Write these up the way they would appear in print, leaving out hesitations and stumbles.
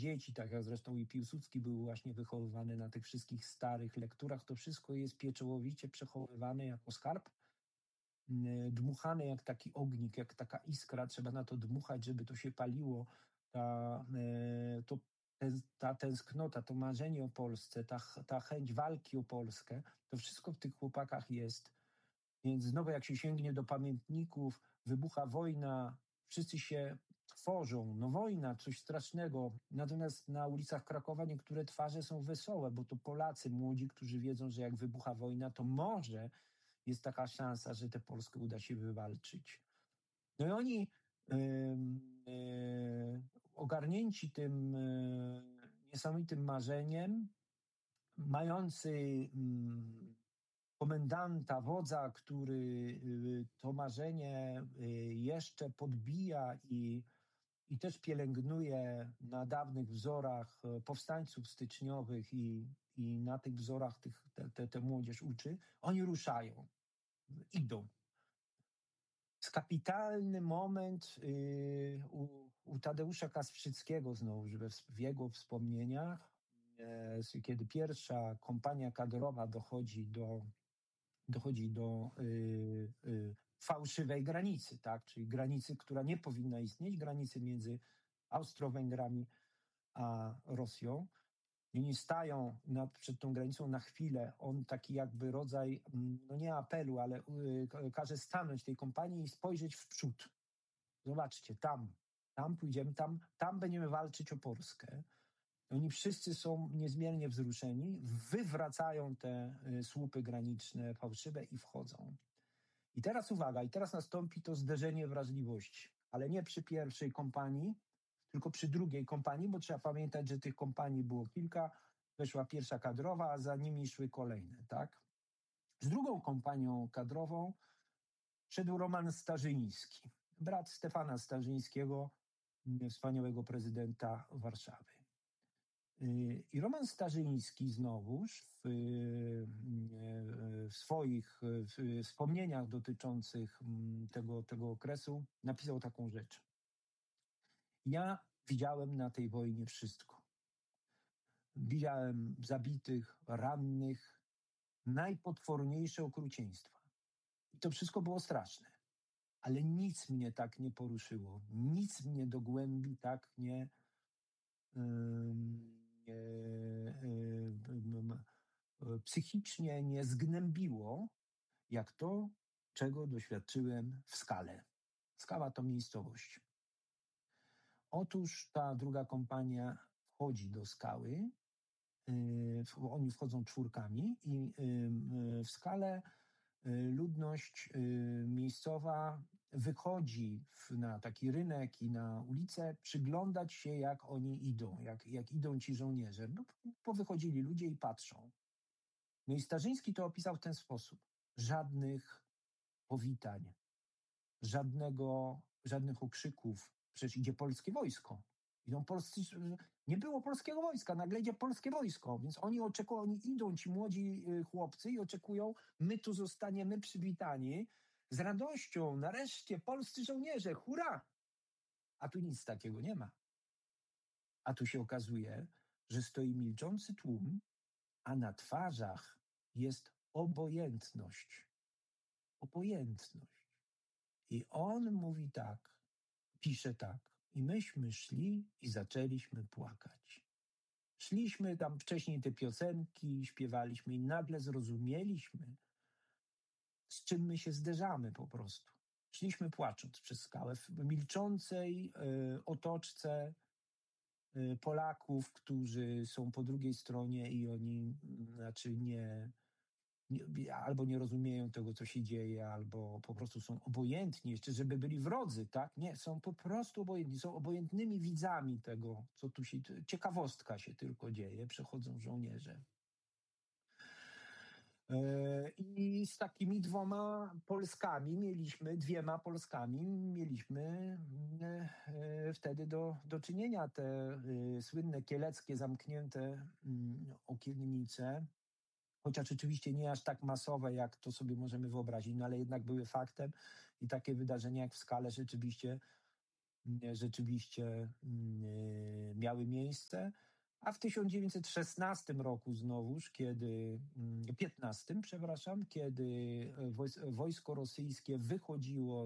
dzieci, tak jak zresztą i Piłsudski był właśnie wychowywany na tych wszystkich starych lekturach, to wszystko jest pieczołowicie przechowywane jako skarb, dmuchane jak taki ognik, jak taka iskra, trzeba na to dmuchać, żeby to się paliło. Ta tęsknota, to marzenie o Polsce, ta chęć walki o Polskę, to wszystko w tych chłopakach jest. Więc znowu jak się sięgnie do pamiętników, wybucha wojna, wszyscy się tworzą, no wojna, coś strasznego. Natomiast na ulicach Krakowa niektóre twarze są wesołe, bo to Polacy młodzi, którzy wiedzą, że jak wybucha wojna, to może jest taka szansa, że tę Polskę uda się wywalczyć. No i oni ogarnięci tym niesamowitym marzeniem, mający komendanta, wodza, który to marzenie jeszcze podbija i też pielęgnuje na dawnych wzorach powstańców styczniowych i na tych wzorach tę młodzież uczy, oni ruszają, idą. Jest kapitalny moment u Tadeusza Kasprzyckiego znowu, w jego wspomnieniach, kiedy pierwsza kompania kadrowa dochodzi do fałszywej granicy, tak? Czyli granicy, która nie powinna istnieć, granicy między Austro-Węgrami a Rosją. I oni stają przed tą granicą na chwilę. On taki jakby rodzaj, no nie apelu, ale każe stanąć tej kompanii i spojrzeć w przód. Zobaczcie, tam pójdziemy, tam będziemy walczyć o Polskę. Oni wszyscy są niezmiernie wzruszeni, wywracają te słupy graniczne fałszywe i wchodzą. I teraz uwaga, teraz nastąpi to zderzenie wrażliwości, ale nie przy pierwszej kompanii, tylko przy drugiej kompanii, bo trzeba pamiętać, że tych kompanii było kilka, weszła pierwsza kadrowa, a za nimi szły kolejne, tak? Z drugą kompanią kadrową szedł Roman Starzyński, brat Stefana Starzyńskiego, wspaniałego prezydenta Warszawy. I Roman Starzyński znowuż w swoich wspomnieniach dotyczących tego okresu napisał taką rzecz. Ja widziałem na tej wojnie wszystko. Widziałem zabitych, rannych, najpotworniejsze okrucieństwa. I to wszystko było straszne. Ale nic mnie tak nie poruszyło. Nic mnie do głębi tak psychicznie nie zgnębiło, jak to, czego doświadczyłem w Skale. Skała to miejscowość. Otóż ta druga kompania wchodzi do Skały, oni wchodzą czwórkami i w Skale ludność miejscowa wychodzi na taki rynek i na ulicę przyglądać się, jak oni idą, jak idą ci żołnierze. No, powychodzili ludzie i patrzą. No i Starzyński to opisał w ten sposób. Żadnych powitań, żadnych okrzyków. Przecież idzie polskie wojsko. Nie było polskiego wojska, nagle idzie polskie wojsko, więc oni oczekują, oni idą, ci młodzi chłopcy i oczekują, my tu zostaniemy przywitani z radością, nareszcie polscy żołnierze, hurra! A tu nic takiego nie ma. A tu się okazuje, że stoi milczący tłum, a na twarzach jest obojętność. Obojętność. I on mówi tak, pisze tak. I myśmy szli i zaczęliśmy płakać. Szliśmy tam wcześniej te piosenki, śpiewaliśmy i nagle zrozumieliśmy, z czym my się zderzamy po prostu. Szliśmy płacząc przez skałę w milczącej otoczce Polaków, którzy są po drugiej stronie i oni albo nie rozumieją tego, co się dzieje, albo po prostu są obojętni, jeszcze żeby byli wrodzy, tak? Nie, są po prostu obojętni, są obojętnymi widzami tego, co tu się... Ciekawostka się tylko dzieje, przechodzą żołnierze. I z takimi dwiema Polskami mieliśmy wtedy do czynienia. Te słynne kieleckie zamknięte okiennice, chociaż oczywiście nie aż tak masowe, jak to sobie możemy wyobrazić, no ale jednak były faktem i takie wydarzenia jak w Skale rzeczywiście rzeczywiście miały miejsce. A w 1916 roku znowuż, kiedy 15, przepraszam, kiedy wojsko rosyjskie wychodziło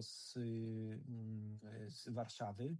z Warszawy,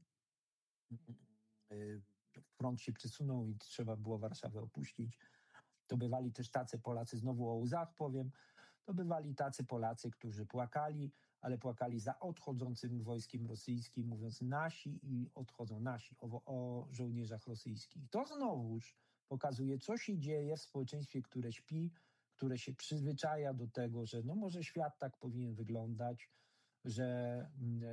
front się przesunął i trzeba było Warszawę opuścić. To bywali też tacy Polacy, znowu o łzach powiem, to bywali tacy Polacy, którzy płakali, ale płakali za odchodzącym wojskiem rosyjskim, mówiąc nasi i odchodzą nasi, o żołnierzach rosyjskich. To znowuż pokazuje, co się dzieje w społeczeństwie, które śpi, które się przyzwyczaja do tego, że no może świat tak powinien wyglądać, że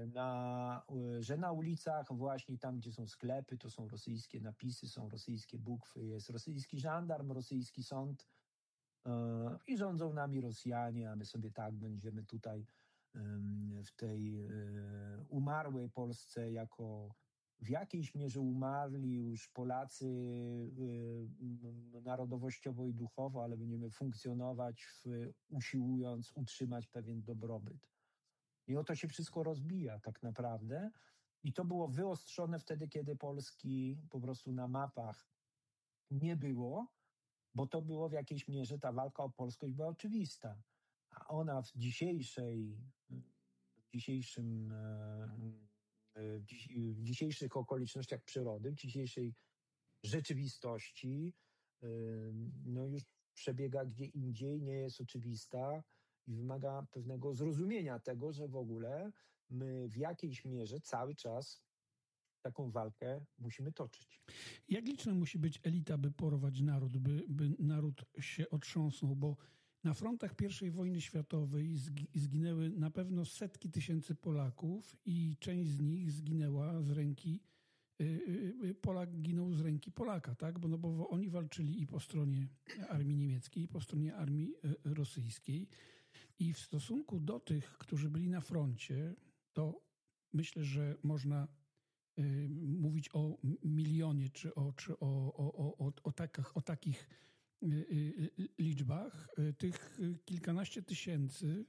na ulicach, właśnie tam, gdzie są sklepy, to są rosyjskie napisy, są rosyjskie bukwy, jest rosyjski żandarm, rosyjski sąd i rządzą nami Rosjanie, a my sobie tak będziemy tutaj w tej umarłej Polsce jako w jakiejś mierze umarli już Polacy narodowościowo i duchowo, ale będziemy funkcjonować usiłując utrzymać pewien dobrobyt. I o to się wszystko rozbija tak naprawdę. I to było wyostrzone wtedy, kiedy Polski po prostu na mapach nie było, bo to było w jakiejś mierze, ta walka o polskość była oczywista. A ona w dzisiejszych okolicznościach przyrody, w dzisiejszej rzeczywistości, no już przebiega gdzie indziej, nie jest oczywista i wymaga pewnego zrozumienia tego, że w ogóle my w jakiejś mierze cały czas taką walkę musimy toczyć. Jak liczna musi być elita, by porwać naród, by naród się otrząsnął? Bo na frontach I wojny światowej zginęły na pewno setki tysięcy Polaków i część z nich zginęła z ręki, Polak ginął z ręki Polaka, tak? Bo oni walczyli i po stronie armii niemieckiej, i po stronie armii rosyjskiej. I w stosunku do tych, którzy byli na froncie, to myślę, że można mówić o milionie, czy o takich liczbach. Tych kilkanaście tysięcy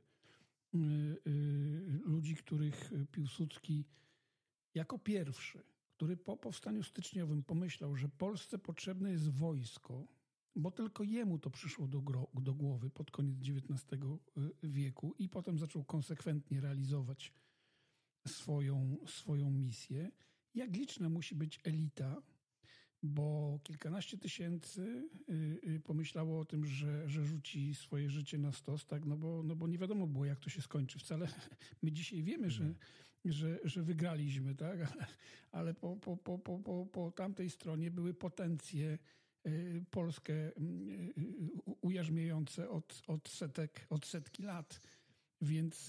ludzi, których Piłsudski jako pierwszy, który po powstaniu styczniowym pomyślał, że Polsce potrzebne jest wojsko, bo tylko jemu to przyszło do głowy pod koniec XIX wieku i potem zaczął konsekwentnie realizować swoją misję. Jak liczna musi być elita, bo kilkanaście tysięcy pomyślało o tym, że rzuci swoje życie na stos, tak? No bo nie wiadomo było, jak to się skończy. Wcale my dzisiaj wiemy, że wygraliśmy, tak? Ale po tamtej stronie były potencje Polskę ujarzmiające od setki lat. Więc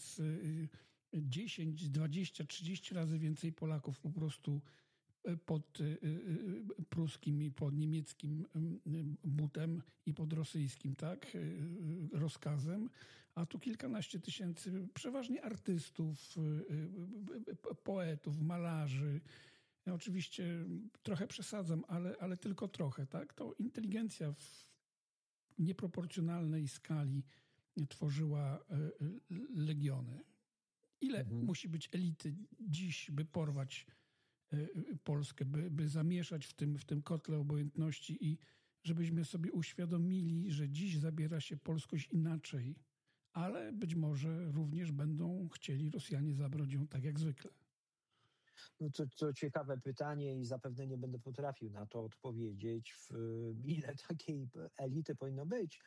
10, 20, 30 razy więcej Polaków po prostu pod pruskim i pod niemieckim butem i pod rosyjskim, tak, rozkazem, a tu kilkanaście tysięcy przeważnie artystów, poetów, malarzy. Ja oczywiście trochę przesadzam, ale tylko trochę, tak? To inteligencja w nieproporcjonalnej skali tworzyła legiony. Ile musi być elity dziś, by porwać Polskę, by zamieszać w tym kotle obojętności i żebyśmy sobie uświadomili, że dziś zabiera się polskość inaczej, ale być może również będą chcieli Rosjanie zabrać ją tak jak zwykle. No to ciekawe pytanie i zapewne nie będę potrafił na to odpowiedzieć, ile takiej elity powinno być.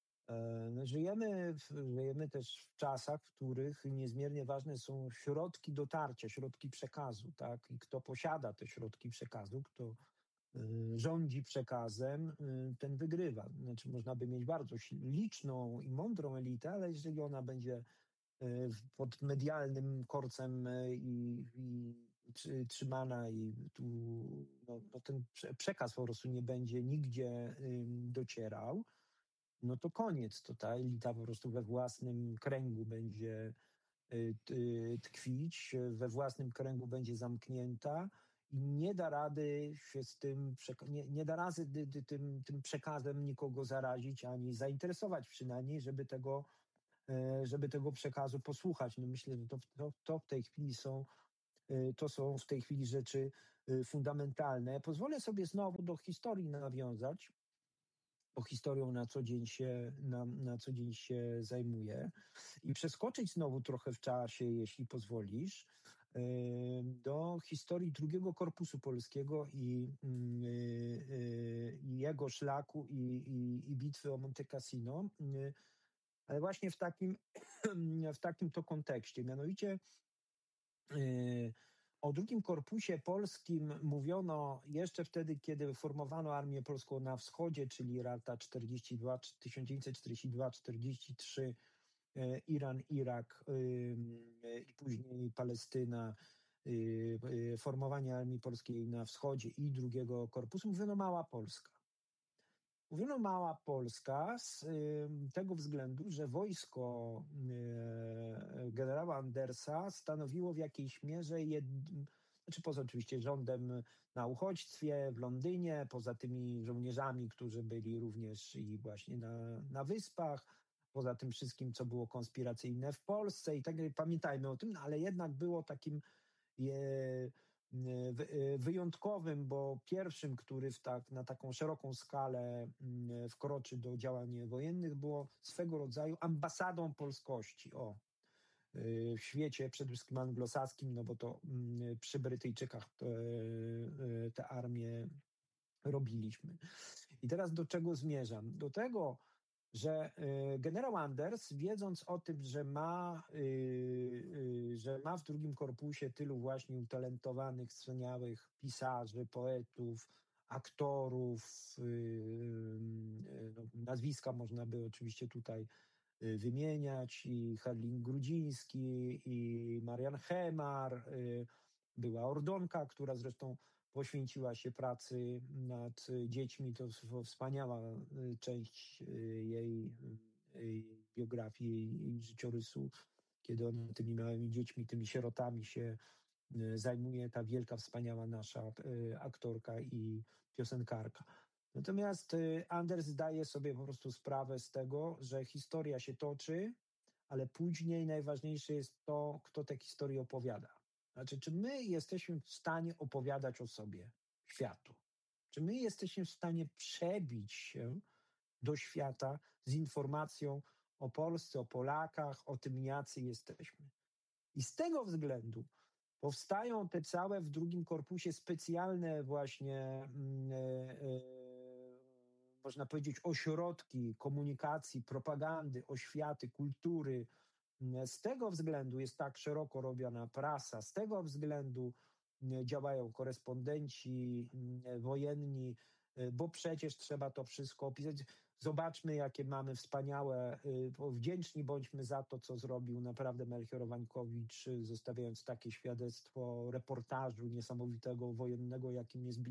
Żyjemy też w czasach, w których niezmiernie ważne są środki dotarcia, środki przekazu, tak? I kto posiada te środki przekazu, kto rządzi przekazem, ten wygrywa. Znaczy można by mieć bardzo liczną i mądrą elitę, ale jeżeli ona będzie pod medialnym korcem i trzymana i tu ten przekaz po prostu nie będzie nigdzie docierał, no to koniec. To ta elita po prostu we własnym kręgu będzie tkwić, we własnym kręgu będzie zamknięta i nie da rady się z tym, nie da rady tym przekazem nikogo zarazić, ani zainteresować przynajmniej, żeby tego przekazu posłuchać. No myślę, że to w tej chwili są to są w tej chwili rzeczy fundamentalne. Pozwolę sobie znowu do historii nawiązać, bo historią na co dzień się zajmuję i przeskoczyć znowu trochę w czasie, jeśli pozwolisz, do historii drugiego Korpusu Polskiego i jego szlaku i bitwy o Monte Cassino, ale właśnie w takim to kontekście. Mianowicie o drugim Korpusie Polskim mówiono jeszcze wtedy, kiedy formowano Armię Polską na wschodzie, czyli lata 1942-43, Iran, Irak i później Palestyna, formowanie Armii Polskiej na wschodzie i drugiego korpusu. Mówiono Mała Polska. Mówiono Mała Polska z tego względu, że wojsko generała Andersa stanowiło w jakiejś mierze, znaczy poza oczywiście rządem na uchodźstwie w Londynie, poza tymi żołnierzami, którzy byli również i właśnie na Wyspach, poza tym wszystkim, co było konspiracyjne w Polsce i tak dalej. Pamiętajmy o tym, ale jednak było takim wyjątkowym, bo pierwszym, który na taką szeroką skalę wkroczy do działań wojennych, było swego rodzaju ambasadą polskości w świecie, przede wszystkim anglosaskim, no bo to przy Brytyjczykach te armie robiliśmy. I teraz do czego zmierzam? Do tego, że generał Anders, wiedząc o tym, że ma w drugim korpusie tylu właśnie utalentowanych, wspaniałych pisarzy, poetów, aktorów, nazwiska można by oczywiście tutaj wymieniać, i Herling Grudziński, i Marian Hemar, była Ordonka, która zresztą poświęciła się pracy nad dziećmi. To wspaniała część jej biografii, jej życiorysu, kiedy ona tymi małymi dziećmi, tymi sierotami się zajmuje, ta wielka, wspaniała nasza aktorka i piosenkarka. Natomiast Anders zdaje sobie po prostu sprawę z tego, że historia się toczy, ale później najważniejsze jest to, kto tę historię opowiada. Znaczy, czy my jesteśmy w stanie opowiadać o sobie światu? Czy my jesteśmy w stanie przebić się do świata z informacją o Polsce, o Polakach, o tym, jacy jesteśmy? I z tego względu powstają te całe w drugim korpusie specjalne właśnie, można powiedzieć, ośrodki komunikacji, propagandy, oświaty, kultury. Z tego względu jest tak szeroko robiona prasa, z tego względu działają korespondenci wojenni, bo przecież trzeba to wszystko opisać. Zobaczmy, jakie mamy wspaniałe, wdzięczni bądźmy za to, co zrobił naprawdę Melchior Wańkowicz, zostawiając takie świadectwo reportażu niesamowitego wojennego, jakim jest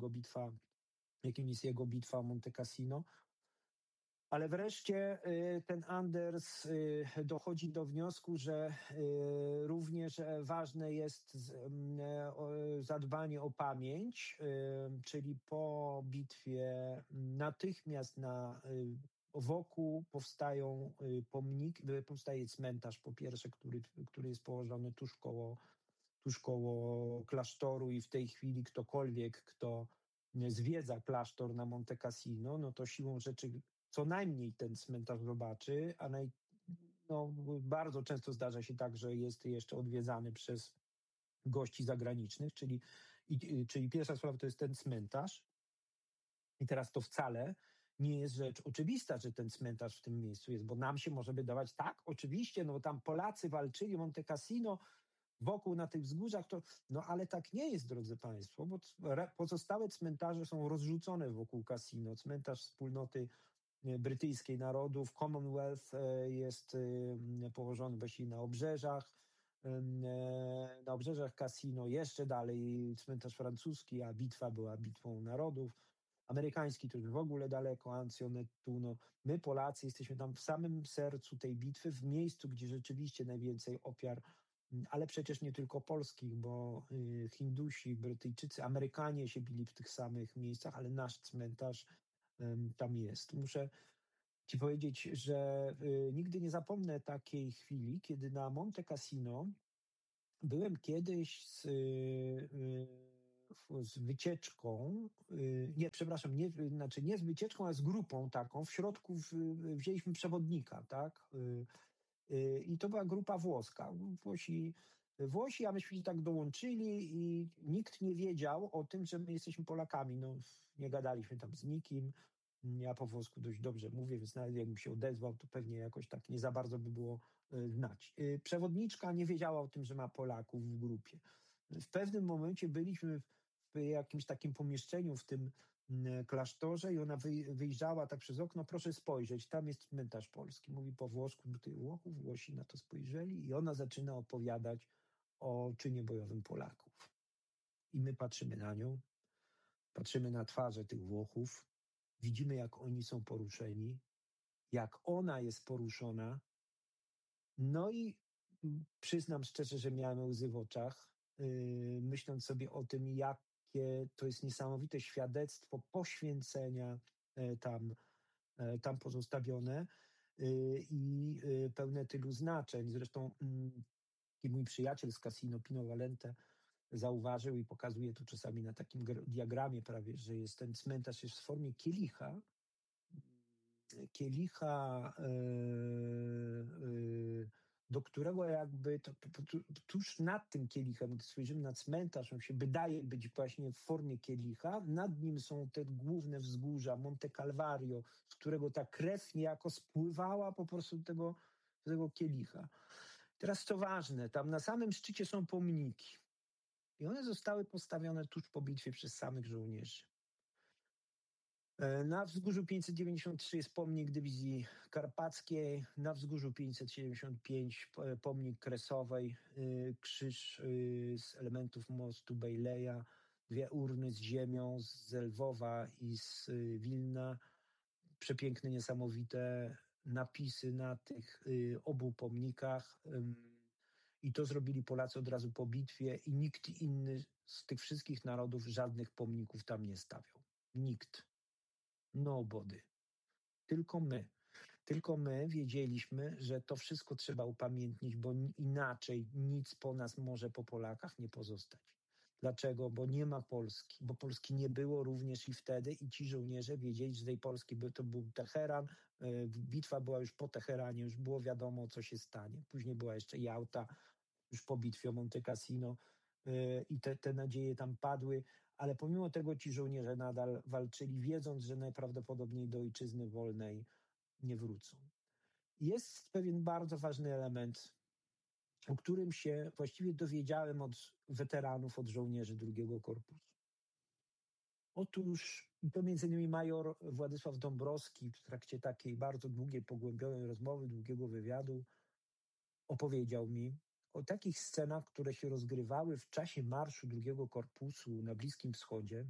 jego bitwa o Monte Cassino. Ale wreszcie ten Anders dochodzi do wniosku, że również ważne jest zadbanie o pamięć, czyli po bitwie natychmiast wokół powstaje cmentarz, po pierwsze, który jest położony tuż koło klasztoru, i w tej chwili ktokolwiek, kto zwiedza klasztor na Monte Cassino, no to siłą rzeczy co najmniej ten cmentarz zobaczy, a bardzo często zdarza się tak, że jest jeszcze odwiedzany przez gości zagranicznych, czyli pierwsza sprawa to jest ten cmentarz. I teraz to wcale nie jest rzecz oczywista, że ten cmentarz w tym miejscu jest, bo nam się może wydawać, tak, oczywiście, no tam Polacy walczyli, Monte Cassino, wokół na tych wzgórzach, ale tak nie jest, drodzy Państwo, bo pozostałe cmentarze są rozrzucone wokół Cassino. Cmentarz wspólnoty brytyjskiej narodów, Commonwealth, jest położony właściwie na obrzeżach Cassino, jeszcze dalej cmentarz francuski, a bitwa była bitwą narodów. Amerykański to już w ogóle daleko, Anzio Nettuno. My Polacy jesteśmy tam w samym sercu tej bitwy, w miejscu, gdzie rzeczywiście najwięcej ofiar, ale przecież nie tylko polskich, bo Hindusi, Brytyjczycy, Amerykanie się bili w tych samych miejscach, ale nasz cmentarz tam jest. Muszę ci powiedzieć, że nigdy nie zapomnę takiej chwili, kiedy na Monte Cassino byłem kiedyś z wycieczką, nie z wycieczką, a z grupą taką. W środku wzięliśmy przewodnika, tak? I to była grupa włoska. Włosi, a myśmy się tak dołączyli i nikt nie wiedział o tym, że my jesteśmy Polakami. No, nie gadaliśmy tam z nikim. Ja po włosku dość dobrze mówię, więc nawet jakbym się odezwał, to pewnie jakoś tak nie za bardzo by było znać. Przewodniczka nie wiedziała o tym, że ma Polaków w grupie. W pewnym momencie byliśmy w jakimś takim pomieszczeniu w tym klasztorze i ona wyjrzała tak przez okno, proszę spojrzeć, tam jest cmentarz polski. Mówi po włosku do tych Włochów, Włosi na to spojrzeli i ona zaczyna opowiadać o czynie bojowym Polaków. I my patrzymy na nią, patrzymy na twarze tych Włochów, widzimy jak oni są poruszeni, jak ona jest poruszona. No i przyznam szczerze, że miałem łzy w oczach, myśląc sobie o tym, jakie to jest niesamowite świadectwo poświęcenia tam pozostawione i pełne tylu znaczeń. Zresztą taki mój przyjaciel z Cassino, Pino Valente, zauważył i pokazuje to czasami na takim diagramie prawie, że jest ten cmentarz jest w formie kielicha, do którego jakby tuż nad tym kielichem, gdy spojrzymy na cmentarz, on się wydaje być właśnie w formie kielicha, nad nim są te główne wzgórza, Monte Calvario, z którego ta krew niejako spływała po prostu do tego kielicha. Teraz co ważne, tam na samym szczycie są pomniki i one zostały postawione tuż po bitwie przez samych żołnierzy. Na wzgórzu 593 jest pomnik dywizji karpackiej, na wzgórzu 575 pomnik kresowej, krzyż z elementów mostu Bejleja, 2 urny z ziemią z Lwowa i z Wilna, przepiękne, niesamowite napisy na tych obu pomnikach. I to zrobili Polacy od razu po bitwie i nikt inny z tych wszystkich narodów żadnych pomników tam nie stawiał. Nikt. Nobody. Tylko my wiedzieliśmy, że to wszystko trzeba upamiętnić, bo inaczej nic po nas może po Polakach nie pozostać. Dlaczego? Bo nie ma Polski, bo Polski nie było również i wtedy i ci żołnierze wiedzieli, że tej Polski to był Teheran, bitwa była już po Teheranie, już było wiadomo, co się stanie. Później była jeszcze Jałta, już po bitwie o Monte Cassino i te nadzieje tam padły, ale pomimo tego ci żołnierze nadal walczyli, wiedząc, że najprawdopodobniej do ojczyzny wolnej nie wrócą. Jest pewien bardzo ważny element, o którym się właściwie dowiedziałem od weteranów, od żołnierzy II Korpusu. Otóż to między innymi major Władysław Dąbrowski w trakcie takiej bardzo długiej, pogłębionej rozmowy, długiego wywiadu opowiedział mi o takich scenach, które się rozgrywały w czasie marszu II Korpusu na Bliskim Wschodzie.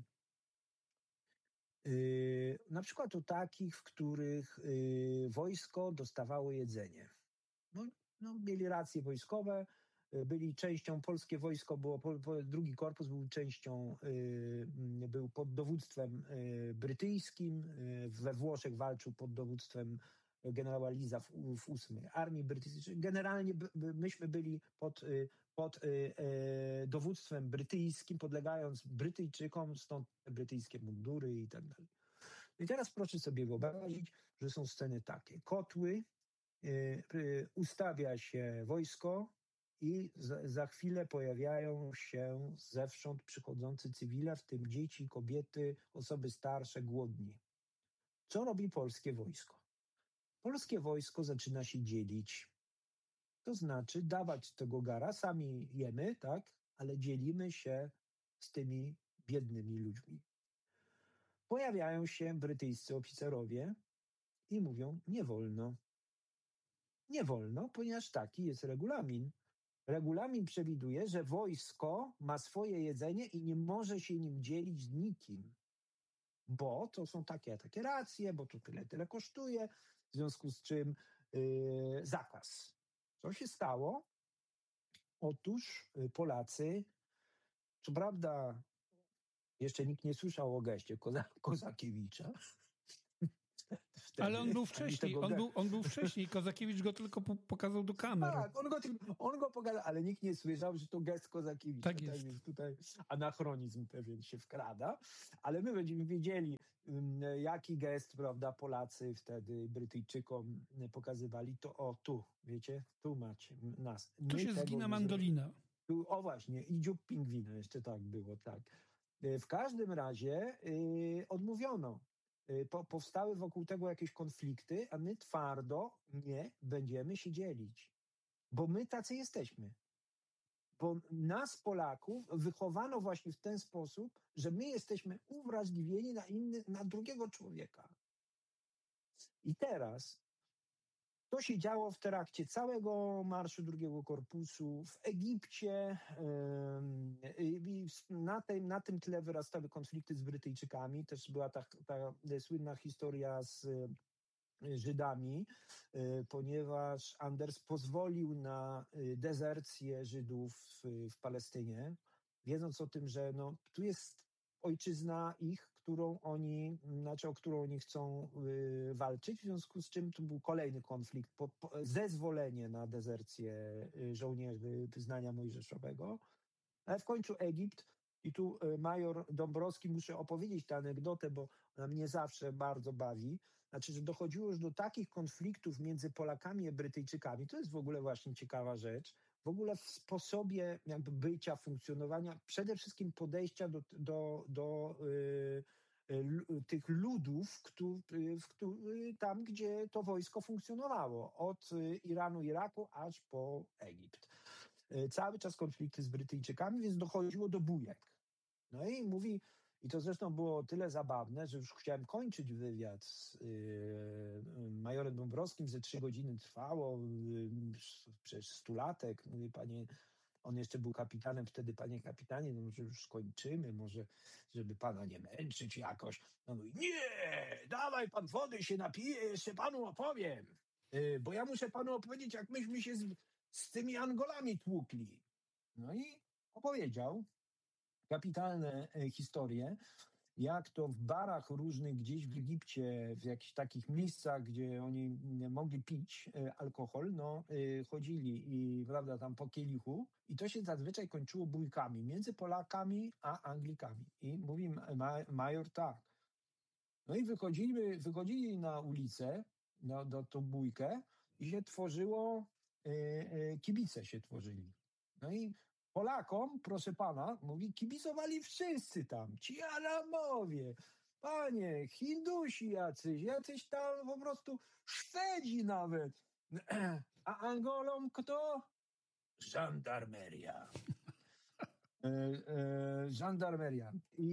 Na przykład o takich, w których wojsko dostawało jedzenie. No, mieli racje wojskowe, byli częścią, polskie wojsko było, II Korpus był częścią, był pod dowództwem brytyjskim, we Włoszech walczył pod dowództwem generała Liza w 8 Armii Brytyjskiej. Generalnie myśmy byli pod dowództwem brytyjskim, podlegając Brytyjczykom, stąd brytyjskie mundury i tak dalej. I teraz proszę sobie wyobrazić, że są sceny takie. Kotły, ustawia się wojsko i za chwilę pojawiają się zewsząd przychodzący cywile, w tym dzieci, kobiety, osoby starsze, głodni. Co robi polskie wojsko? Polskie wojsko zaczyna się dzielić. To znaczy dawać tego gara, sami jemy, tak, ale dzielimy się z tymi biednymi ludźmi. Pojawiają się brytyjscy oficerowie i mówią, nie wolno. Nie wolno, ponieważ taki jest regulamin. Regulamin przewiduje, że wojsko ma swoje jedzenie i nie może się nim dzielić z nikim, bo to są takie racje, bo to tyle kosztuje, w związku z czym zakaz. Co się stało? Otóż Polacy, co prawda jeszcze nikt nie słyszał o geście Kozakiewicza, wtedy. Ale on był wcześniej, on był wcześniej, Kozakiewicz go tylko pokazał do kamer. Tak, on go pokazał, ale nikt nie słyszał, że to gest Kozakiewicza. Tak jest. Tak więc tutaj anachronizm pewien się wkrada, ale my będziemy wiedzieli, jaki gest, prawda, Polacy wtedy Brytyjczykom pokazywali. To tu, wiecie, tu macie nas. Tu się zgina mandolina. Tu, o właśnie, i dziób pingwina, jeszcze tak było, tak. W każdym razie odmówiono. Powstały wokół tego jakieś konflikty, a my twardo nie będziemy się dzielić. Bo my tacy jesteśmy. Bo nas, Polaków, wychowano właśnie w ten sposób, że my jesteśmy uwrażliwieni na drugiego człowieka. I teraz to się działo w trakcie całego Marszu II Korpusu, w Egipcie. Na tym tle wyrastały konflikty z Brytyjczykami. Też była ta słynna historia z Żydami, ponieważ Anders pozwolił na dezercję Żydów w Palestynie, wiedząc o tym, że tu jest ojczyzna ich, o którą oni chcą walczyć, w związku z czym tu był kolejny konflikt, zezwolenie na dezercję żołnierzy wyznania mojżeszowego, ale w końcu Egipt. I tu major Dąbrowski, muszę opowiedzieć tę anegdotę, bo ona mnie zawsze bardzo bawi. Znaczy, że dochodziło już do takich konfliktów między Polakami a Brytyjczykami. To jest w ogóle właśnie ciekawa rzecz. W ogóle w sposobie jakby bycia, funkcjonowania, przede wszystkim podejścia do tych ludów, tam, gdzie to wojsko funkcjonowało. Od Iranu, Iraku, aż po Egipt. Cały czas konflikty z Brytyjczykami, więc dochodziło do bujek. No i mówi, i to zresztą było o tyle zabawne, że już chciałem kończyć wywiad z majorem Dąbrowskim, ze 3 godziny trwało, przecież 100-latek. Mówi, panie, on jeszcze był kapitanem wtedy, panie kapitanie, no może już skończymy, może żeby pana nie męczyć jakoś. No mówi, nie, dawaj pan wody się napije, jeszcze panu opowiem, bo ja muszę panu opowiedzieć, jak myśmy się z tymi Angolami tłukli. No i opowiedział kapitalne historie, jak to w barach różnych gdzieś w Egipcie, w jakichś takich miejscach, gdzie oni mogli pić alkohol, chodzili i prawda, tam po kielichu i to się zazwyczaj kończyło bójkami między Polakami a Anglikami. I mówi major tak. No i wychodzili na ulicę, do tą bójkę i się tworzyło, kibice się tworzyli. No i Polakom, proszę pana, mówi, kibicowali wszyscy tam, ci Aramowie, panie, Hindusi jacyś tam po prostu Szwedzi nawet. A Angolom kto? Żandarmeria. Żandarmeria.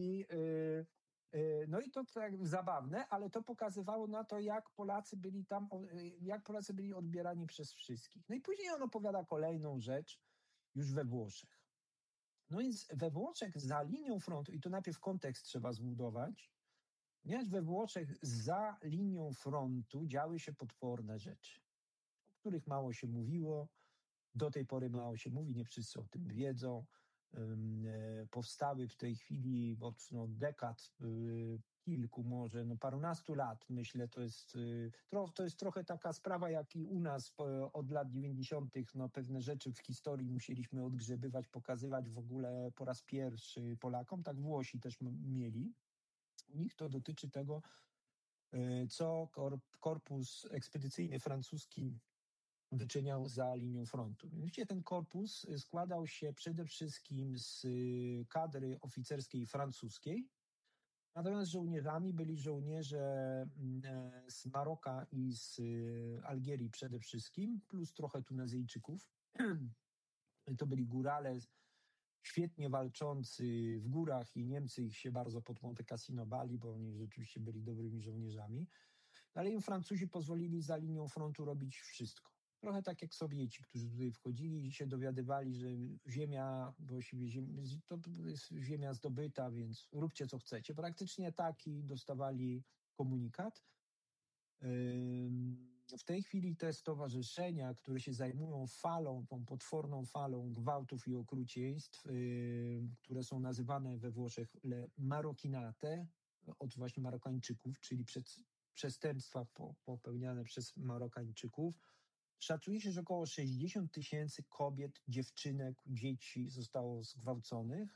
No i to tak zabawne, ale to pokazywało na to, jak Polacy byli odbierani przez wszystkich. No i później on opowiada kolejną rzecz już we Włoszech. No więc we Włoszech za linią frontu, i to najpierw kontekst trzeba zbudować, ponieważ we Włoszech za linią frontu działy się potworne rzeczy, o których mało się mówiło, do tej pory mało się mówi, nie wszyscy o tym wiedzą. Powstały w tej chwili od dekad, kilku może, parunastu lat, myślę, to jest trochę taka sprawa, jak i u nas od lat 90. Pewne rzeczy w historii musieliśmy odgrzebywać, pokazywać w ogóle po raz pierwszy Polakom, tak Włosi też mieli. U nich to dotyczy tego, co korpus ekspedycyjny francuski wyczyniał za linią frontu. Mianowicie ten korpus składał się przede wszystkim z kadry oficerskiej francuskiej, natomiast żołnierzami byli żołnierze z Maroka i z Algierii przede wszystkim, plus trochę Tunezyjczyków. To byli górale świetnie walczący w górach i Niemcy ich się bardzo pod Monte Cassino bali, bo oni rzeczywiście byli dobrymi żołnierzami. Ale im Francuzi pozwolili za linią frontu robić wszystko. Trochę tak jak Sowieci, którzy tutaj wchodzili i się dowiadywali, że ziemia, właściwie to jest ziemia zdobyta, więc róbcie co chcecie. Praktycznie taki dostawali komunikat. W tej chwili te stowarzyszenia, które się zajmują tą potworną falą gwałtów i okrucieństw, które są nazywane we Włoszech le Marokinate, od właśnie Marokańczyków, czyli przestępstwa popełniane przez Marokańczyków. Szacuje się, że około 60 000 kobiet, dziewczynek, dzieci zostało zgwałconych.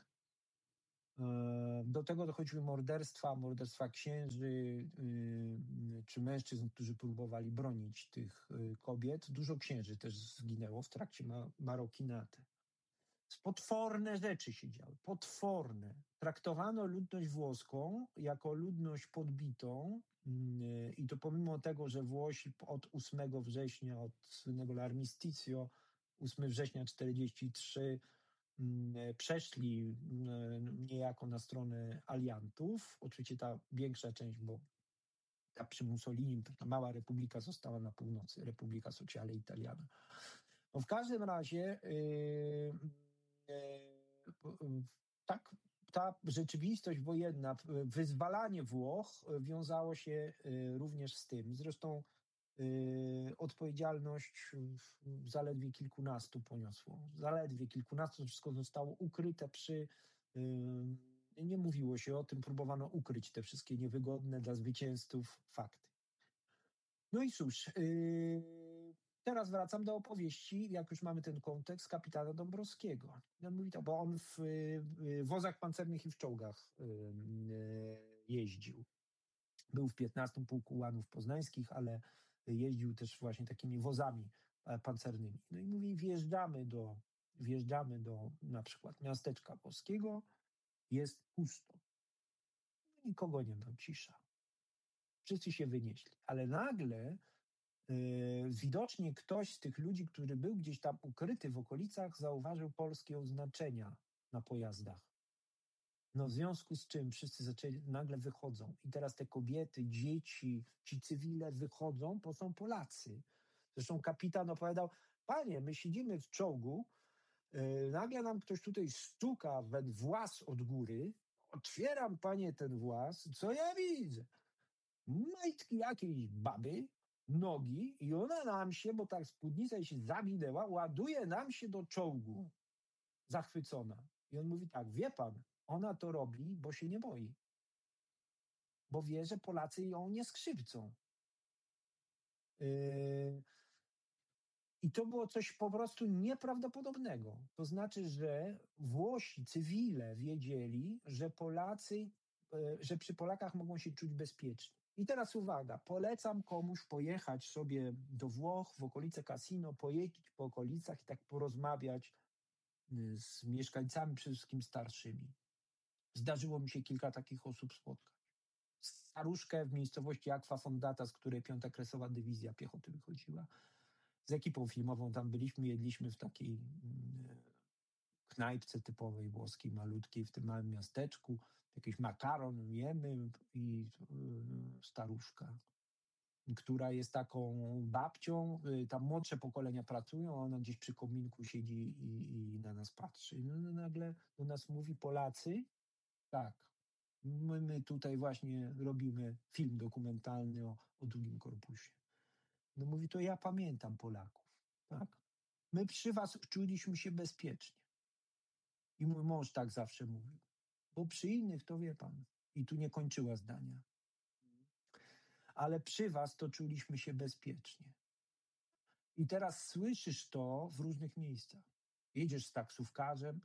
Do tego dochodziły morderstwa księży czy mężczyzn, którzy próbowali bronić tych kobiet. Dużo księży też zginęło w trakcie marokinaty. Potworne rzeczy się działy, potworne. Traktowano ludność włoską jako ludność podbitą i to pomimo tego, że Włosi od 8 września, od słynnego Armisticio, 8 września 1943 przeszli niejako na stronę aliantów. Oczywiście ta większa część, bo ta przy Mussolini, ta mała republika została na północy, Republika Sociale Italiana. No w każdym razie tak, ta rzeczywistość wojenna, wyzwalanie Włoch wiązało się również z tym. Zresztą odpowiedzialność zaledwie kilkunastu poniosło. Zaledwie kilkunastu, to wszystko zostało ukryte nie mówiło się o tym, próbowano ukryć te wszystkie niewygodne dla zwycięzców fakty. No i cóż, teraz wracam do opowieści, jak już mamy ten kontekst, kapitana Dąbrowskiego. On mówi to, bo on w wozach pancernych i w czołgach jeździł. Był w 15 Pułku Ułanów Poznańskich, ale jeździł też właśnie takimi wozami pancernymi. No i mówi, wjeżdżamy do na przykład miasteczka włoskiego, jest pusto. Nikogo nie ma, cisza. Wszyscy się wynieśli. Ale nagle widocznie ktoś z tych ludzi, który był gdzieś tam ukryty w okolicach, zauważył polskie oznaczenia na pojazdach. No w związku z czym wszyscy nagle wychodzą. I teraz te kobiety, dzieci, ci cywile wychodzą, bo są Polacy. Zresztą kapitan opowiadał, panie, my siedzimy w czołgu, nagle nam ktoś tutaj stuka we włas od góry, otwieram, panie, ten włas, co ja widzę? Majtki jakiejś baby, nogi i ona nam się, bo tak spódnica się zawinęła, ładuje nam się do czołgu. Zachwycona. I on mówi tak, wie pan, ona to robi, bo się nie boi. Bo wie, że Polacy ją nie skrzywdzą. I to było coś po prostu nieprawdopodobnego. To znaczy, że Włosi, cywile wiedzieli, że przy Polakach mogą się czuć bezpiecznie. I teraz uwaga, polecam komuś pojechać sobie do Włoch, w okolice Cassino, pojeździć po okolicach i tak porozmawiać z mieszkańcami, przede wszystkim starszymi. Zdarzyło mi się kilka takich osób spotkać. Staruszkę w miejscowości Aqua Fondata, z której 5. Kresowa Dywizja Piechoty wychodziła. Z ekipą filmową tam byliśmy, jedliśmy w takiej knajpce typowej włoskiej, malutkiej, w tym małym miasteczku. Jakiś makaron jemy i staruszka, która jest taką babcią, tam młodsze pokolenia pracują, a ona gdzieś przy kominku siedzi i na nas patrzy. No nagle do nas mówi, Polacy, tak, my tutaj właśnie robimy film dokumentalny o drugim korpusie. No mówi, to ja pamiętam Polaków, tak? My przy was czuliśmy się bezpiecznie. I mój mąż tak zawsze mówił. Bo przy innych to wie pan. I tu nie kończyła zdania. Ale przy was to czuliśmy się bezpiecznie. I teraz słyszysz to w różnych miejscach. Jedziesz z taksówkarzem,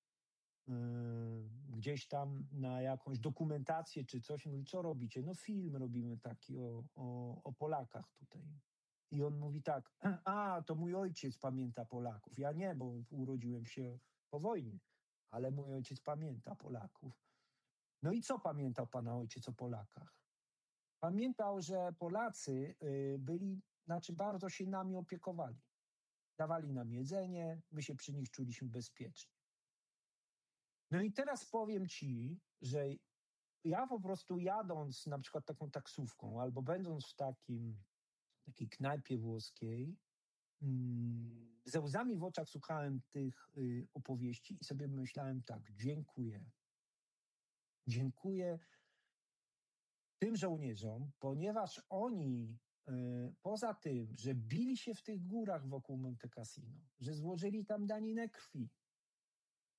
gdzieś tam na jakąś dokumentację czy coś. Mówi, co robicie? No film robimy taki o Polakach tutaj. I on mówi tak, to mój ojciec pamięta Polaków. Ja nie, bo urodziłem się po wojnie, ale mój ojciec pamięta Polaków. No i co pamiętał pana ojciec o Polakach? Pamiętał, że Polacy bardzo się nami opiekowali. Dawali nam jedzenie, my się przy nich czuliśmy bezpiecznie. No i teraz powiem ci, że ja po prostu jadąc na przykład taką taksówką albo będąc w takiej knajpie włoskiej, ze łzami w oczach słuchałem tych opowieści i sobie myślałem tak, dziękuję. Dziękuję tym żołnierzom, ponieważ oni poza tym, że bili się w tych górach wokół Monte Cassino, że złożyli tam daninę krwi,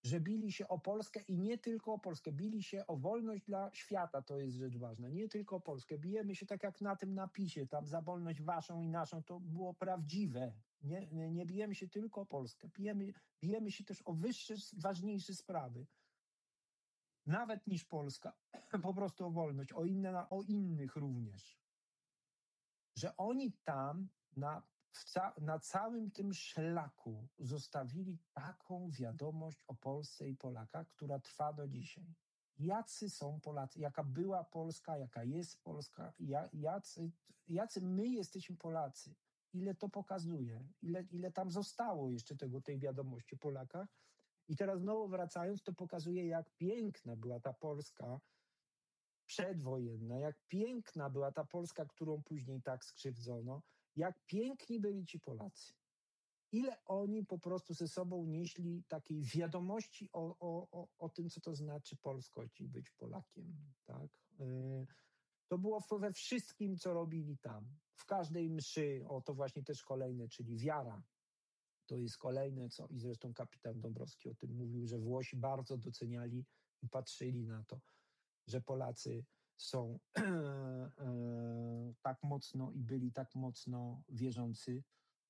że bili się o Polskę i nie tylko o Polskę, bili się o wolność dla świata, to jest rzecz ważna, nie tylko o Polskę. Bijemy się tak jak na tym napisie, tam za wolność waszą i naszą, to było prawdziwe. Nie bijemy się tylko o Polskę, bijemy się też o wyższe, ważniejsze sprawy. Nawet niż Polska, po prostu o wolność, o innych również. Że oni tam na całym tym szlaku zostawili taką wiadomość o Polsce i Polakach, która trwa do dzisiaj. Jacy są Polacy, jaka była Polska, jaka jest Polska, jacy my jesteśmy Polacy. Ile to pokazuje, ile tam zostało jeszcze tej wiadomości o Polakach. I teraz znowu wracając, to pokazuje, jak piękna była ta Polska przedwojenna, jak piękna była ta Polska, którą później tak skrzywdzono, jak piękni byli ci Polacy. Ile oni po prostu ze sobą nieśli takiej wiadomości o tym, co to znaczy polskość i być Polakiem. Tak? To było we wszystkim, co robili tam. W każdej mszy, to właśnie też kolejne, czyli wiara. To jest kolejne, i zresztą kapitan Dąbrowski o tym mówił, że Włosi bardzo doceniali i patrzyli na to, że Polacy są tak mocno i byli tak mocno wierzący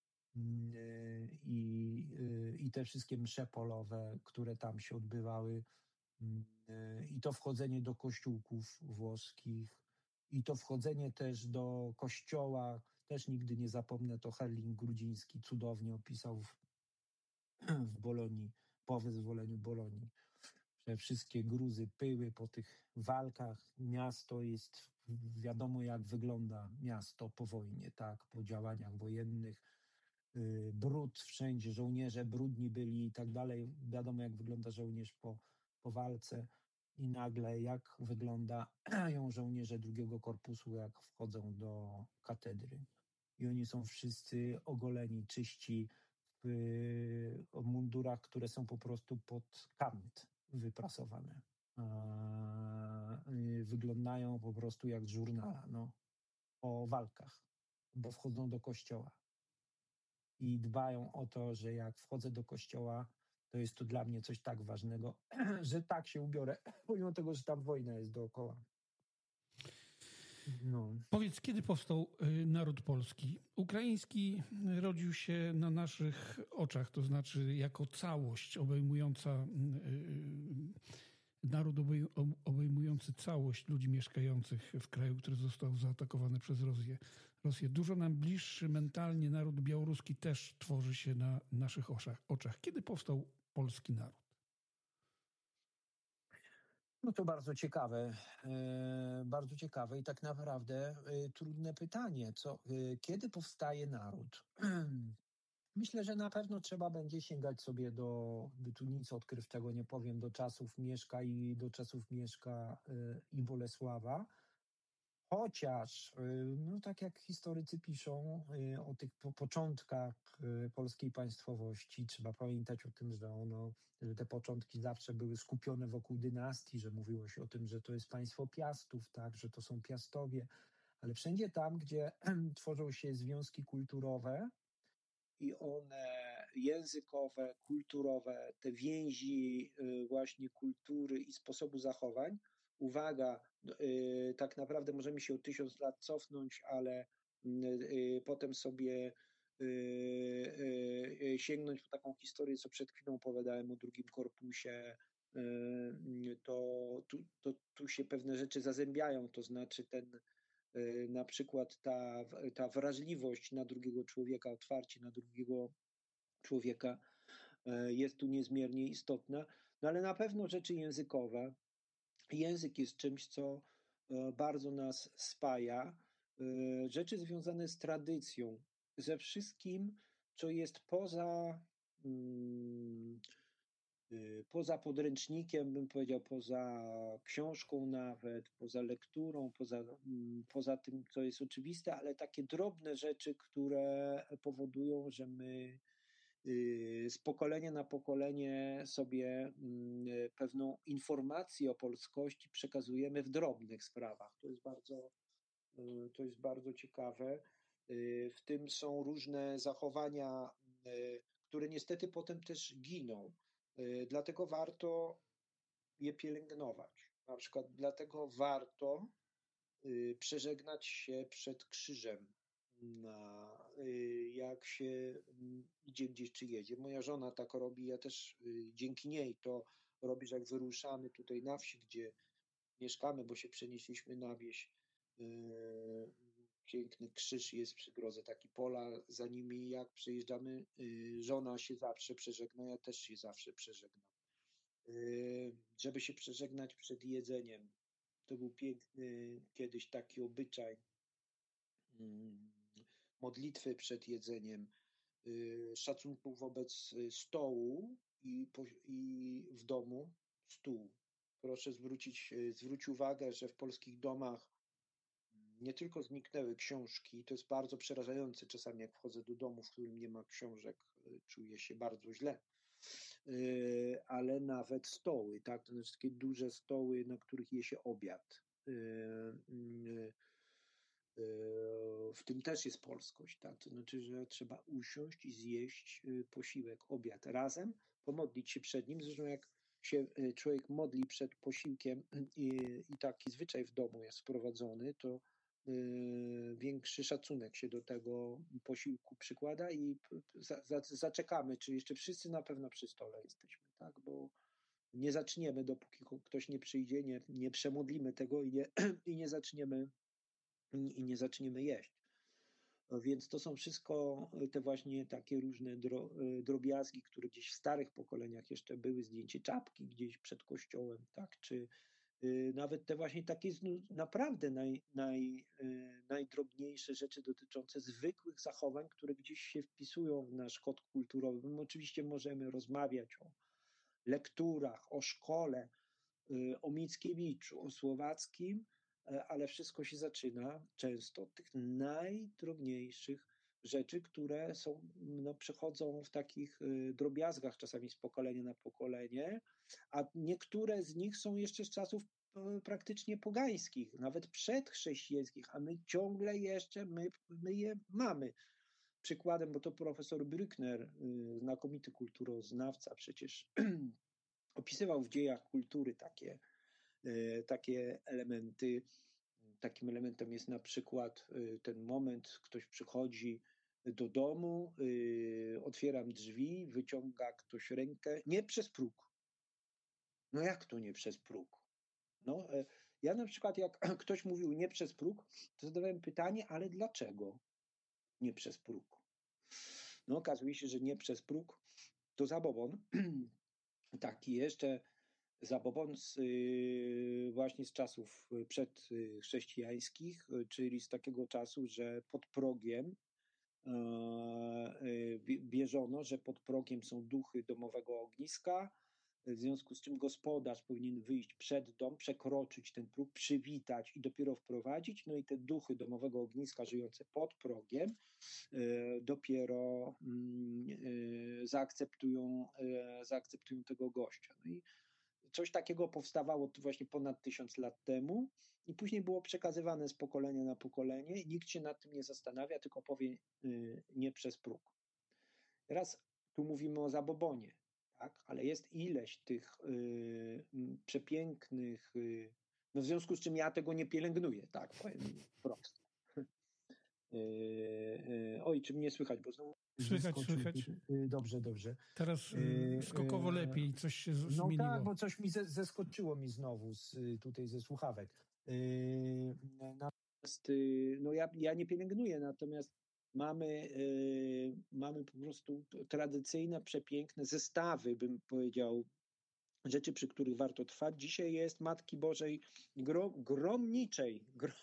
i te wszystkie msze polowe, które tam się odbywały i to wchodzenie do kościółków włoskich i to wchodzenie też do kościoła, też nigdy nie zapomnę, to Herling-Grudziński cudownie opisał w Bolonii, po wyzwoleniu Bolonii, że wszystkie gruzy pyły po tych walkach. Miasto jest, wiadomo jak wygląda miasto po wojnie, tak, po działaniach wojennych. Brud wszędzie, żołnierze brudni byli i tak dalej. Wiadomo jak wygląda żołnierz po walce i nagle jak wyglądają żołnierze drugiego korpusu, jak wchodzą do katedry. I oni są wszyscy ogoleni, czyści, w mundurach, które są po prostu pod kant wyprasowane. Wyglądają po prostu jak z żurnala, o walkach, bo wchodzą do kościoła. I dbają o to, że jak wchodzę do kościoła, to jest to dla mnie coś tak ważnego, że tak się ubiorę, pomimo tego, że tam wojna jest dookoła. No. Powiedz, kiedy powstał naród polski? Ukraiński rodził się na naszych oczach, to znaczy jako całość obejmująca, naród obejmujący całość ludzi mieszkających w kraju, który został zaatakowany przez Rosję. Dużo nam bliższy mentalnie naród białoruski też tworzy się na naszych oczach. Kiedy powstał polski naród? No to bardzo ciekawe i tak naprawdę trudne pytanie. Kiedy powstaje naród? Myślę, że na pewno trzeba będzie sięgać sobie tu nic odkrywczego nie powiem, do czasów Mieszka i Bolesława. Chociaż, tak jak historycy piszą o tych początkach polskiej państwowości, trzeba pamiętać o tym, że te początki zawsze były skupione wokół dynastii, że mówiło się o tym, że to jest państwo Piastów, tak, że to są Piastowie, ale wszędzie tam, gdzie tworzą się związki kulturowe i one językowe, kulturowe, te więzi właśnie kultury i sposobu zachowań, uwaga, tak naprawdę możemy się o 1000 lat cofnąć, ale potem sobie sięgnąć po taką historię, co przed chwilą opowiadałem o drugim korpusie, tu się pewne rzeczy zazębiają, to znaczy na przykład ta wrażliwość na drugiego człowieka, otwarcie na drugiego człowieka jest tu niezmiernie istotna, ale na pewno rzeczy językowe. Język jest czymś, co bardzo nas spaja. Rzeczy związane z tradycją, ze wszystkim, co jest poza podręcznikiem, bym powiedział, poza książką nawet, poza lekturą, poza tym, co jest oczywiste, ale takie drobne rzeczy, które powodują, że my z pokolenia na pokolenie sobie pewną informację o polskości przekazujemy w drobnych sprawach. To jest bardzo ciekawe. W tym są różne zachowania, które niestety potem też giną. Dlatego warto je pielęgnować. Na przykład dlatego warto przeżegnać się przed krzyżem, jak się idzie gdzieś czy jedzie. Moja żona tak robi, ja też dzięki niej to robię, że jak wyruszamy tutaj na wsi, gdzie mieszkamy, bo się przenieśliśmy na wieś. Piękny krzyż jest przy drodze, taki pola za nimi. Jak przyjeżdżamy, żona się zawsze przeżegna, ja też się zawsze przeżegnam. Żeby się przeżegnać przed jedzeniem. To był piękny kiedyś taki obyczaj modlitwy przed jedzeniem, szacunku wobec stołu i w domu stół. Proszę zwróć uwagę, że w polskich domach nie tylko zniknęły książki, to jest bardzo przerażające czasami, jak wchodzę do domu, w którym nie ma książek, czuję się bardzo źle, ale nawet stoły, tak, to znaczy takie duże stoły, na których je się obiad. W tym też jest polskość, tak? To znaczy, że trzeba usiąść i zjeść posiłek, obiad razem, pomodlić się przed nim. Zresztą jak się człowiek modli przed posiłkiem i taki zwyczaj w domu jest wprowadzony, to większy szacunek się do tego posiłku przykłada i zaczekamy, czy jeszcze wszyscy na pewno przy stole jesteśmy, tak? Bo nie zaczniemy, dopóki ktoś nie przyjdzie, nie przemodlimy tego i nie zaczniemy jeść. Więc to są wszystko te właśnie takie różne drobiazgi, które gdzieś w starych pokoleniach jeszcze były, zdjęcie czapki gdzieś przed kościołem, tak, czy nawet te właśnie takie naprawdę najdrobniejsze rzeczy dotyczące zwykłych zachowań, które gdzieś się wpisują w nasz kod kulturowy. My oczywiście możemy rozmawiać o lekturach, o szkole, o Mickiewiczu, o Słowackim, ale wszystko się zaczyna często od tych najdrobniejszych rzeczy, które przechodzą w takich drobiazgach czasami z pokolenia na pokolenie, a niektóre z nich są jeszcze z czasów praktycznie pogańskich, nawet przedchrześcijańskich, a my ciągle jeszcze my je mamy. Przykładem, bo to profesor Brückner, znakomity kulturoznawca, przecież opisywał w dziejach kultury takie elementy. Takim elementem jest na przykład ten moment, ktoś przychodzi do domu, otwieram drzwi, wyciąga ktoś rękę, nie przez próg. No jak to nie przez próg? No, ja na przykład jak ktoś mówił nie przez próg, to zadawałem pytanie, ale dlaczego nie przez próg? No okazuje się, że nie przez próg to zabobon, taki jeszcze zabobon właśnie z czasów przedchrześcijańskich, czyli z takiego czasu, że pod progiem wierzono, że pod progiem są duchy domowego ogniska, w związku z czym gospodarz powinien wyjść przed dom, przekroczyć ten próg, przywitać i dopiero wprowadzić, no i te duchy domowego ogniska żyjące pod progiem dopiero zaakceptują tego gościa. No i coś takiego powstawało właśnie ponad 1000 lat temu i później było przekazywane z pokolenia na pokolenie i nikt się nad tym nie zastanawia, tylko powie nie przez próg. Teraz tu mówimy o zabobonie, tak? Ale jest ileś tych przepięknych, no w związku z czym ja tego nie pielęgnuję, tak, powiem prosto. Oj, czy mnie słychać, bo znowu Słychać. Dobrze. Teraz skokowo lepiej, coś się zmieniło. No tak, bo coś mi zeskoczyło mi znowu tutaj ze słuchawek. Natomiast no ja nie pielęgnuję, natomiast mamy po prostu tradycyjne, przepiękne zestawy, bym powiedział, rzeczy, przy których warto trwać. Dzisiaj jest Matki Bożej gromniczej.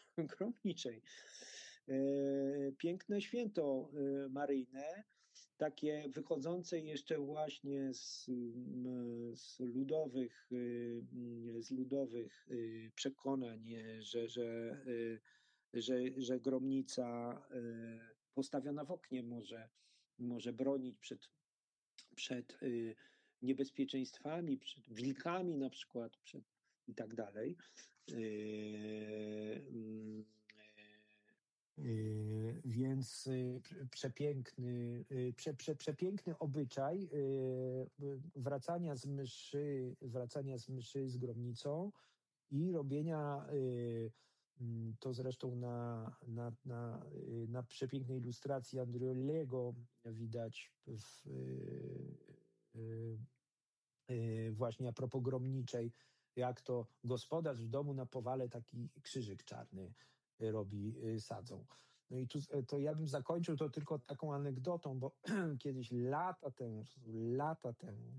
Piękne święto maryjne, takie wychodzące jeszcze właśnie z ludowych przekonań, że gromnica postawiona w oknie może bronić przed niebezpieczeństwami, przed wilkami na przykład, i tak dalej. Więc więc przepiękny obyczaj wracania z mszy z gromnicą i robienia to zresztą na przepięknej ilustracji Andriolego widać właśnie a propos gromniczej, jak to gospodarz w domu na powale taki krzyżyk czarny robi, sadzą. No i tu to ja bym zakończył to tylko taką anegdotą, bo kiedyś lata temu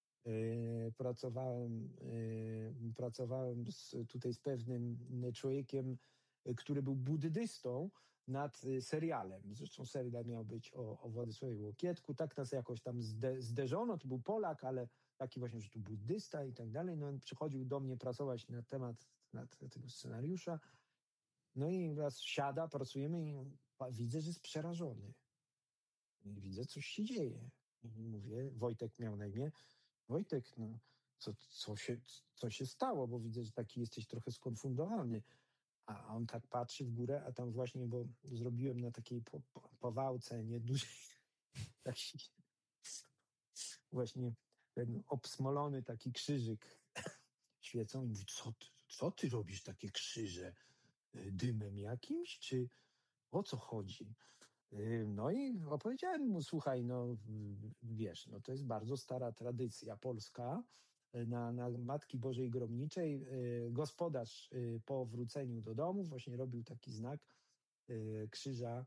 pracowałem tutaj z pewnym człowiekiem, który był buddystą nad serialem. Zresztą serial miał być o Władysławie Łokietku. Tak nas jakoś tam zderzono. To był Polak, ale taki właśnie, że tu buddysta i tak dalej. No on przychodził do mnie pracować na temat tego scenariusza. No i raz siada, pracujemy i widzę, że jest przerażony. I widzę, coś się dzieje. I mówię, Wojtek miał na imię. Wojtek, no, co się stało? Bo widzę, że taki jesteś trochę skonfundowany. A on tak patrzy w górę, a tam właśnie, bo zrobiłem na takiej powałce niedużej, taki właśnie ten obsmolony taki krzyżyk świecą i mówi, co ty robisz takie krzyże? Dymem jakimś? Czy o co chodzi? No i opowiedziałem mu, słuchaj, no wiesz, no to jest bardzo stara tradycja polska. Na Matki Bożej Gromniczej gospodarz po wróceniu do domu właśnie robił taki znak krzyża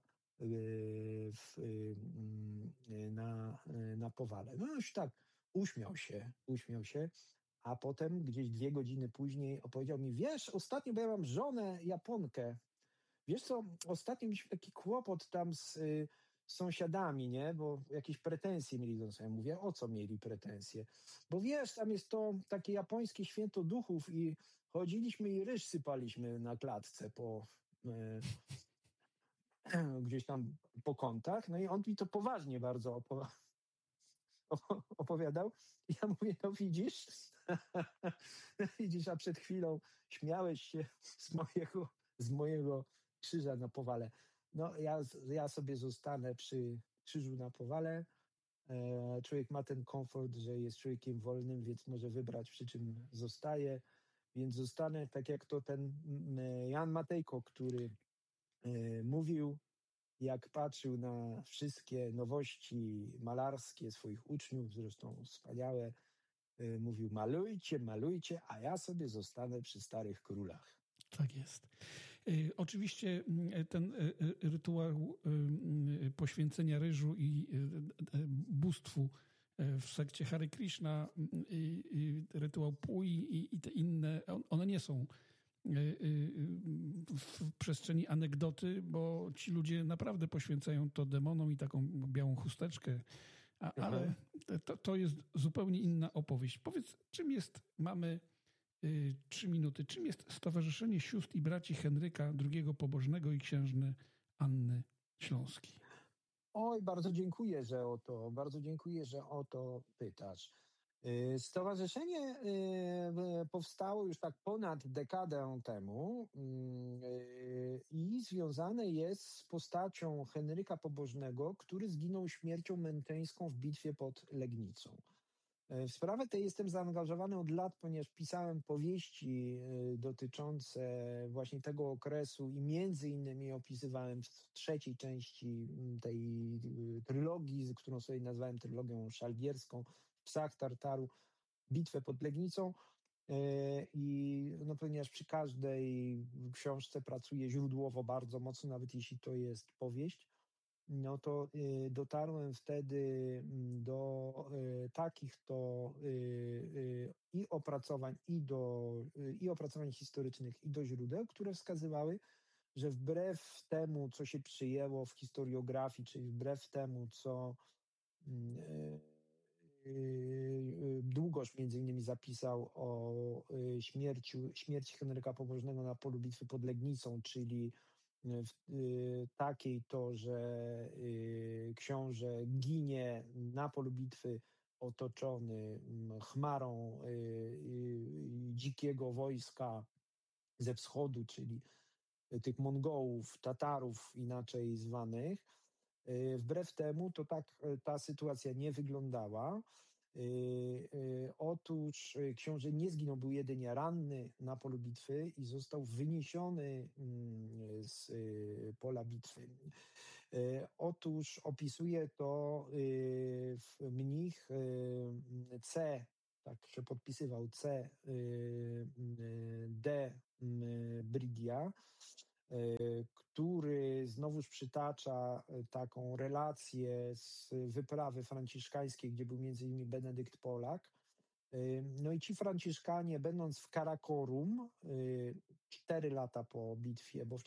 na powale. No już tak uśmiał się, a potem gdzieś 2 godziny później opowiedział mi, wiesz, ostatnio, bo ja mam żonę Japonkę, wiesz co, ostatnio mieliśmy taki kłopot tam z sąsiadami, nie? Bo jakieś pretensje mieli do nas. Ja mówię, o co mieli pretensje? Bo wiesz, tam jest to takie japońskie święto duchów i chodziliśmy i ryż sypaliśmy na klatce gdzieś tam po kątach. No i on mi to poważnie bardzo opowiadał. I ja mówię, no widzisz, widzisz, a przed chwilą śmiałeś się z mojego krzyża na powale. No ja sobie zostanę przy krzyżu na powale. Człowiek ma ten komfort, że jest człowiekiem wolnym, więc może wybrać, przy czym zostaje. Więc zostanę tak jak to ten Jan Matejko, który mówił, jak patrzył na wszystkie nowości malarskie swoich uczniów, zresztą wspaniałe, mówił, malujcie, a ja sobie zostanę przy starych królach. Tak jest. Oczywiście ten rytuał poświęcenia ryżu i bóstwu w sekcie Hare Krishna, rytuał Pui i te inne, one nie są w przestrzeni anegdoty, bo ci ludzie naprawdę poświęcają to demonom i taką białą chusteczkę, ale to jest zupełnie inna opowieść. Powiedz, mamy 3 minuty, czym jest Stowarzyszenie Sióstr i Braci Henryka II Pobożnego i księżny Anny Śląskiej? Oj, bardzo dziękuję, że o to pytasz. Stowarzyszenie powstało już tak ponad dekadę temu i związane jest z postacią Henryka Pobożnego, który zginął śmiercią męczeńską w bitwie pod Legnicą. W sprawę tę jestem zaangażowany od lat, ponieważ pisałem powieści dotyczące właśnie tego okresu i między innymi opisywałem w 3. części tej trylogii, którą sobie nazwałem trylogią szalbierską, w Psach Tartaru, bitwę pod Legnicą. I no, ponieważ przy każdej książce pracuję źródłowo bardzo mocno, nawet jeśli to jest powieść, no to dotarłem wtedy do takich to i opracowań, i opracowań historycznych, i do źródeł, które wskazywały, że wbrew temu, co się przyjęło w historiografii, czyli wbrew temu, co Długosz między innymi zapisał o śmierci Henryka Pobożnego na polu bitwy pod Legnicą, czyli takiej to, że książę ginie na polu bitwy otoczony chmarą dzikiego wojska ze wschodu, czyli tych Mongołów, Tatarów inaczej zwanych. Wbrew temu to tak ta sytuacja nie wyglądała. Otóż książę nie zginął, był jedynie ranny na polu bitwy i został wyniesiony z pola bitwy. Otóż opisuje to mnich C, tak się podpisywał, C. D. Brigia, który znowuż przytacza taką relację z wyprawy franciszkańskiej, gdzie był między innymi Benedykt Polak. No i ci Franciszkanie, będąc w Karakorum 4 lata po bitwie, bo w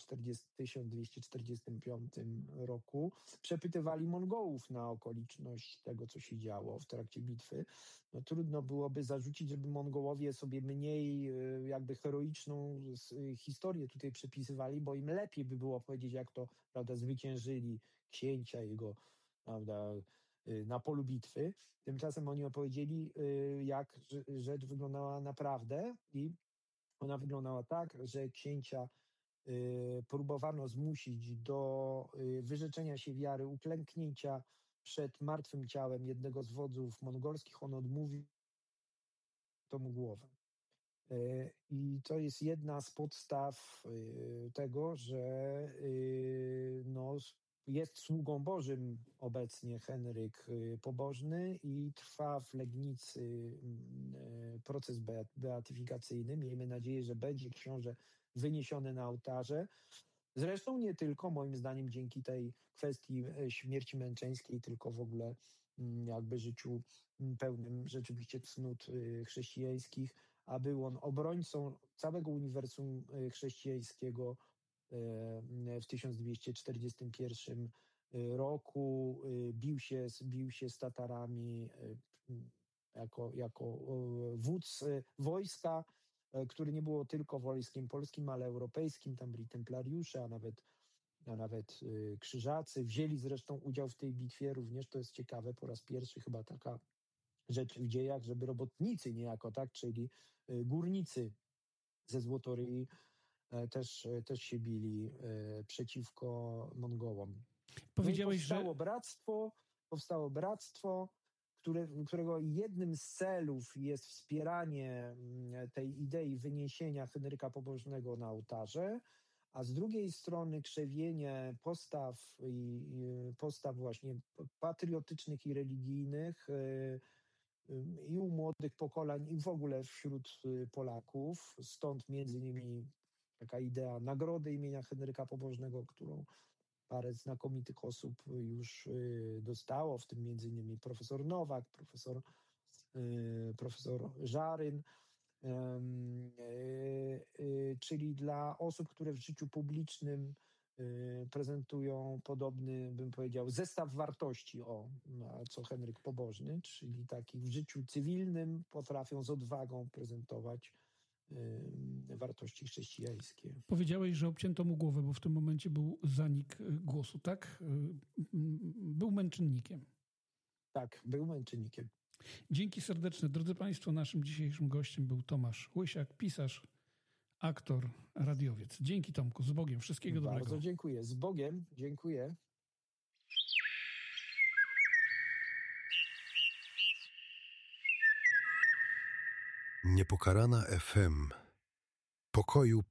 1245 roku, przepytywali Mongołów na okoliczność tego, co się działo w trakcie bitwy. No, trudno byłoby zarzucić, żeby Mongołowie sobie mniej jakby heroiczną historię tutaj przypisywali, bo im lepiej by było powiedzieć, jak to, prawda, zwyciężyli księcia, jego, prawda, na polu bitwy. Tymczasem oni opowiedzieli, jak rzecz wyglądała naprawdę i ona wyglądała tak, że księcia próbowano zmusić do wyrzeczenia się wiary, uklęknięcia przed martwym ciałem jednego z wodzów mongolskich. On odmówił, to mu głowę. I to jest jedna z podstaw tego, że no, jest sługą Bożym obecnie Henryk Pobożny i trwa w Legnicy proces beatyfikacyjny. Miejmy nadzieję, że będzie książę wyniesiony na ołtarze. Zresztą nie tylko, moim zdaniem, dzięki tej kwestii śmierci męczeńskiej, tylko w ogóle jakby życiu pełnym rzeczywiście cnót chrześcijańskich, a był on obrońcą całego uniwersum chrześcijańskiego w 1241 roku. Bił się z Tatarami jako wódz wojska, który nie było tylko wojskiem polskim, ale europejskim. Tam byli templariusze, a nawet krzyżacy. Wzięli zresztą udział w tej bitwie również, to jest ciekawe, po raz pierwszy chyba taka rzecz w dziejach, żeby robotnicy niejako, tak, czyli górnicy ze Złotoryi też się bili przeciwko Mongołom. Powiedziałeś, powstało bractwo, którego jednym z celów jest wspieranie tej idei wyniesienia Henryka Pobożnego na ołtarze, a z drugiej strony krzewienie postaw właśnie patriotycznych i religijnych i u młodych pokoleń, i w ogóle wśród Polaków. Stąd między innymi taka idea nagrody imienia Henryka Pobożnego, którą parę znakomitych osób już dostało, w tym między innymi profesor Nowak, profesor Żaryn, czyli dla osób, które w życiu publicznym prezentują podobny, bym powiedział, zestaw wartości, co Henryk Pobożny, czyli takich w życiu cywilnym potrafią z odwagą prezentować wartości chrześcijańskie. Powiedziałeś, że obcięto mu głowę, bo w tym momencie był zanik głosu, tak? Był męczennikiem. Tak, był męczennikiem. Dzięki serdeczne. Drodzy Państwo, naszym dzisiejszym gościem był Tomasz Łysiak, pisarz, aktor, radiowiec. Dzięki, Tomku, z Bogiem. Wszystkiego dobrego. Bardzo dziękuję. Z Bogiem. Dziękuję. Niepokalana FM. Pokoju